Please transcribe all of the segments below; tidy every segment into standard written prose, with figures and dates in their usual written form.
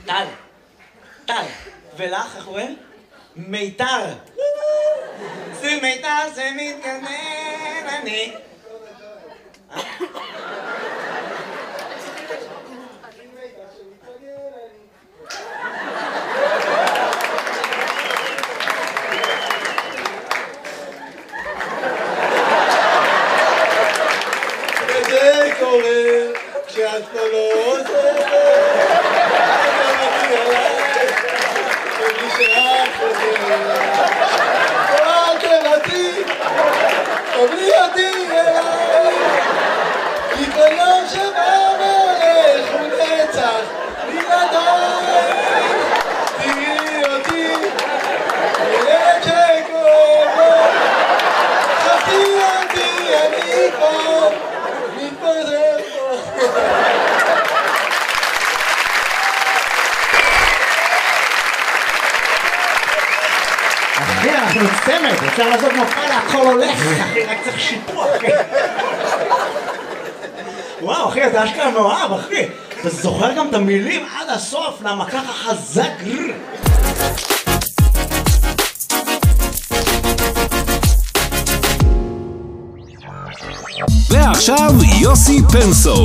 טל. טל. ולך, איך קוראים? מיתר. זה מיתר שמתגנן אני. וזה קורה כשאת פה לא עוזרת, אתה מגיע אליי, ומי שאת חוזרת, אל תבטי, תבלי אותי אליי, כי כל יום שבא והולך הוא נצח בלעדיי, תראי אותי, ילד שכואב לו, חכי אותי, אני פה, מתפזר פה. אחי, אנחנו צמד, אפשר לעשות מופע להכל הולך, אחי, רק צריך שיפוע, אחי. וואו, אחי, אתה אשכרה מאוהב, אחי. אתה זוכר גם את המילים עד הסוף, למה ככה חזק. ועכשיו יוסי פנסו.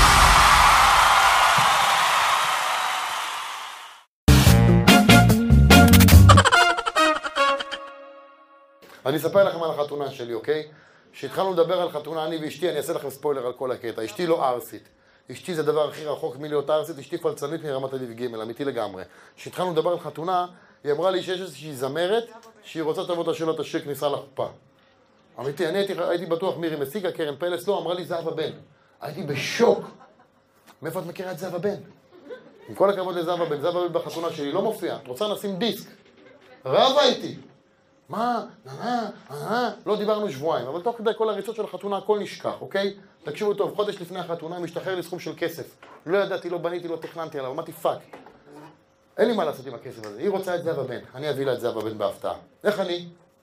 אני אספר לכם על החתונה שלי, אוקיי? כשהתחלנו לדבר על חתונה, אני ואשתי, אני אעשה לכם ספוילר על כל הקטע. אשתי לא ארסית. אשתי זה דבר הכי רחוק מלהיות ארסית, אשתי פלצנית מרמת אביב ג', אמיתי לגמרי. כשהתחלנו לדבר על חתונה, היא אמרה לי שיש איזושהי זמרת שהיא רוצה תבוא תשאיר לה את השיר כניסה לחופה. אמיתי, אני הייתי בטוח מירי מסיגה, קרן פלס, לא, אמרה לי זהבה בן. הייתי בשוק. מאיפה את מכירה את זהבה בן? עם כל הכבוד לזהבה בן, זהבה בן בחתונה שלי לא מופיעה. את רוצה נשים דיסק. רבה איתי. מה? לא דיברנו שבועיים, אבל תוך כדי כל הריצות של החתונה הכל נשכח, אוקיי? תקשיבו טוב, חודש לפני החתונה משתחרר לי סכום של כסף. לא ידעתי, לא בניתי, לא תכננתי עליו, אמרתי פאק. אין לי מה לעשות עם הכסף הזה, היא רוצה את זהבה בן, אני אביא לה את זהבה בן בהפתעה. איך אני?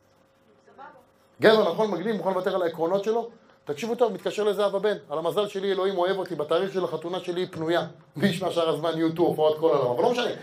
גבר, נכון, מגניב, מוכן לוותר על העקרונות שלו? תקשיבו טוב, מתקשר לזהבה בן, על המזל שלי אלוהים אוהב אותי, בתאריך של החתונה שלי היא פנויה. מי ישמע שאר הזמן יוטיוב, או את כל העולם, אבל לא משנה.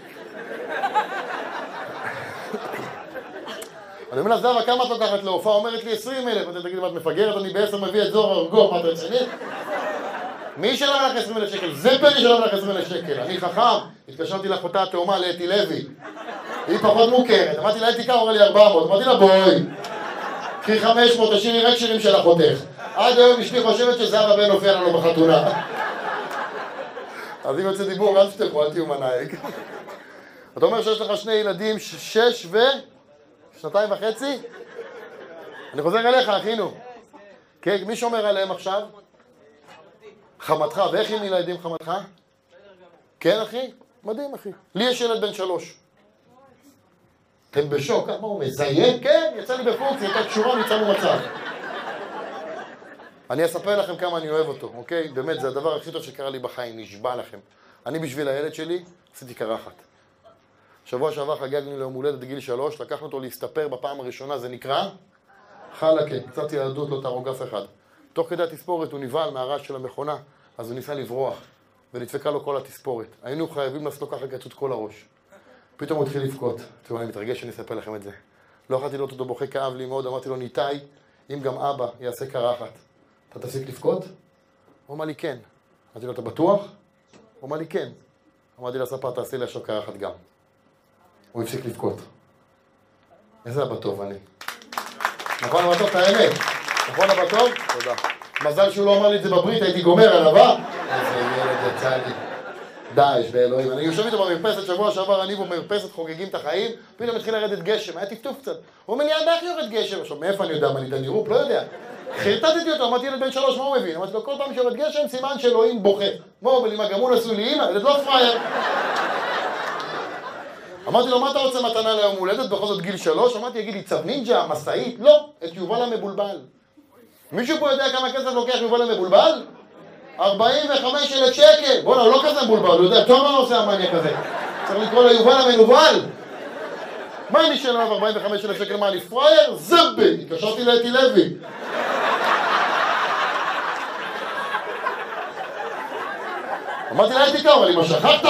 אני אומר לה, זהבה, כמה את לוקחת להופעה? אומרת לי 20,000. אתה תגיד, את מפגרת, אני ב10 מביא את זוהר ארגוב, מה אתה רצינית? מי ישלם לך 20,000 שקל? זה פן ישלם לך 20,000 שקל. אני חכם, התקשרתי לאחותה התאומה לאתי לוי. היא פחות מוכרת. אמרתי לה, אתי כמה? אמרה לי 400. אמרתי לה, בואי. קחי 500, תשאירי רק שירים של אחותך. עד היום אשתי חושבת שזהבה בן הופיע לנו בחתונה. אז אם יוצא דיבור, אל תפתחו, אל תהיו מנהיג. אתה אומר שיש לך שני ילדים, 6 2.5? אני חוזר אליך, אחינו. כן, מי שומר עליהם עכשיו? חמתך. ואיך עם ילדים חמתך? כן, אחי? מדהים, אחי. לי יש ילד בן 3. אתם בשוק, מה הוא מזיין? כן, יצא לי בפונקציה, הייתה קשורה, ניצלנו מצב. אני אספר לכם כמה אני אוהב אותו, אוקיי? באמת, זה הדבר הכי טוב שקרה לי בחיים, נשבע לכם. אני בשביל הילד שלי, עשיתי קרחת. שבוע שעבר חגגנו ליום הולדת בגיל 3, לקחנו אותו להסתפר בפעם הראשונה, זה נקרא חלקה, קצת ילדות, לא תהרוג אף אחד. תוך כדי התספורת הוא נבהל מהרעש של המכונה, אז הוא ניסה לברוח, ונדפקה לו כל התספורת. היינו חייבים לעשות לו ככה קצות כל הראש. פתאום הוא התחיל לבכות. תראו, אני מתרגש שאני אספר לכם את זה. לא יכולתי לראות אותו בוכה, כאב לי מאוד, אמרתי לו, ניתאי, אם גם אבא יעשה קרחת, אתה תפסיק לבכות? הוא אמר לי, כן. אמרתי לו, אתה בטוח? הוא אמר לי, כן. אמרתי לספר, תעשי לי עכשיו קרחת גם. הוא הפסיק לבכות. איזה אבא טוב אני. נכון אבא טוב, את האמת? נכון אבא טוב? תודה. מזל שהוא לא אמר לי את זה בברית, הייתי גומר עליו, אה? איזה ילד יצא לי. דאעש באלוהים. אני יושב איתו במרפסת, שבוע שעבר אני במרפסת חוגגים את החיים, פתאום התחיל לרדת גשם, היה טפטוף קצת. הוא אומר לי, עד איך יורד גשם? עכשיו, מאיפה אני יודע מה ניתן לירופ? לא יודע. חרטטתי אותו, אמרתי ילד בן 3, מה הוא מבין? אמרתי לו, כל פעם שיורד גשם, סימן שאלוהים בוכה. מה הוא אומר לי, מה, גם הוא נשוי לי אמא? ילד לא פרייר. אמרתי לו, מה אתה רוצה מתנה ליום הולדת? בכל זאת גיל 3? אמרתי, יגיד לי, צב נינג'ה, מסעית? לא, את יובל המבולבל. מישהו פה יודע כמה כסף לוקח יובל המבולבל? 45,000 שקל. בוא'נה, הוא לא כזה מבולבל, הוא יודע, טוב מה עושה המניה כזה. צריך לקרוא לו יובל המנובל. מה אני שאלה 45,000 שקל? מה, אני פרייר? זבי! התקשרתי לאתי לוי. אמרתי לה, אתי כמה, אבל היא מה שכחת?